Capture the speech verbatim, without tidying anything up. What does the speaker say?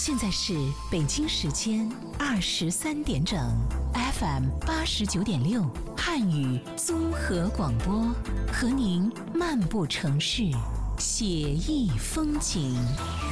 现在是北京时间二十三点整 ，F M 八十九点六汉语综合广播，和您漫步城市，写意风景。